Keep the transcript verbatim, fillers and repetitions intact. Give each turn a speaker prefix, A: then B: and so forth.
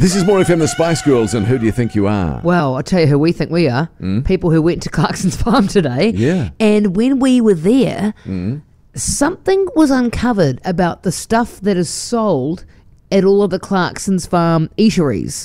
A: This is More F M, the Spice Girls, and who do you think you are?
B: Well, I'll tell you who we think we are.
A: Mm.
B: People who went to Clarkson's farm today.
A: Yeah.
B: And when we were there,
A: Mm.
B: something was uncovered about the stuff that is sold at all of the Clarkson's farm eateries.